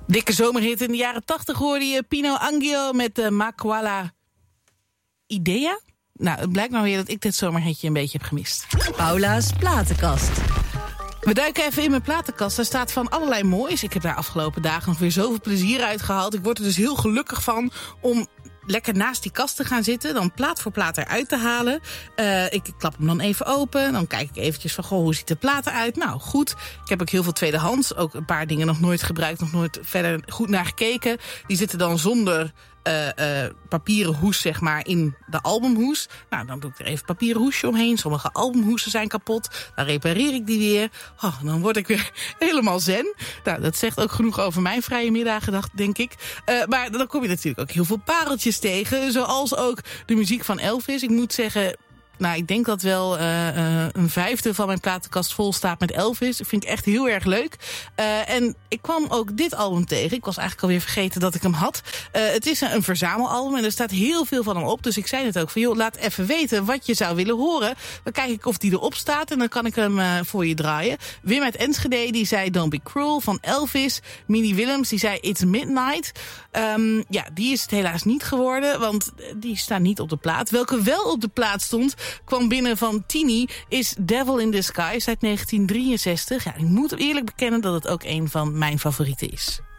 Dikke zomerhit in de jaren 80 hoorde je Pino Anghio met Ma Quale Idea. Nou, het blijkt maar weer dat ik dit zomerhitje een beetje heb gemist. Paula's platenkast. We duiken even in mijn platenkast. Daar staat van allerlei moois. Ik heb daar afgelopen dagen nog weer zoveel plezier uit gehaald. Ik word er dus heel gelukkig van om lekker naast die kast te gaan zitten. Dan plaat voor plaat eruit te halen. Ik klap hem dan even open. Dan kijk ik eventjes van, hoe ziet de plaat eruit? Nou, goed. Ik heb ook heel veel tweedehands. Ook een paar dingen nog nooit gebruikt. Nog nooit verder goed naar gekeken. Die zitten dan zonder papieren hoes, zeg maar, in de albumhoes. Nou, dan doe ik er even papieren hoesje omheen. Sommige albumhoesen zijn kapot. Dan repareer ik die weer. Dan word ik weer helemaal zen. Nou, dat zegt ook genoeg over mijn vrije middagen, denk ik. Maar dan kom je natuurlijk ook heel veel pareltjes tegen. Zoals ook de muziek van Elvis. Ik moet zeggen, nou, ik denk dat wel een vijfde van mijn platenkast vol staat met Elvis. Dat vind ik echt heel erg leuk. En ik kwam ook dit album tegen. Ik was eigenlijk alweer vergeten dat ik hem had. Het is een verzamelalbum en er staat heel veel van hem op. Dus ik zei net ook van, joh, laat even weten wat je zou willen horen. Dan kijk ik of die erop staat en dan kan ik hem voor je draaien. Wim uit Enschede, die zei Don't Be Cruel van Elvis. Minnie Willems, die zei It's Midnight. Ja, die is het helaas niet geworden, want die staat niet op de plaat. Welke wel op de plaat stond, kwam binnen van Tini, is Devil in Disguise uit 1963. Ja, ik moet eerlijk bekennen dat het ook een van mijn favorieten is.